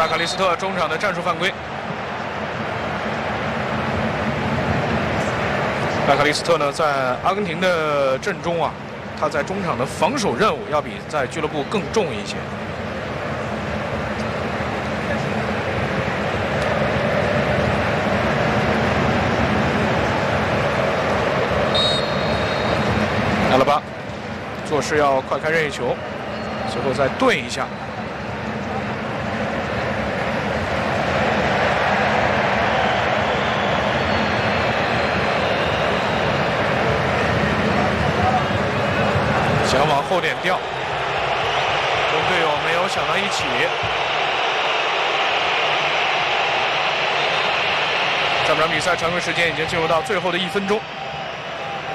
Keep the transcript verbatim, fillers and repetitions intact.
巴卡利斯特中场的战术犯规。巴卡利斯特呢，在阿根廷的阵中啊，他在中场的防守任务要比在俱乐部更重一些。阿拉巴做事要快开任意球，最后再对一下。想往后点调，跟队友没有想到一起。这场比赛常规时间已经进入到最后的一分钟。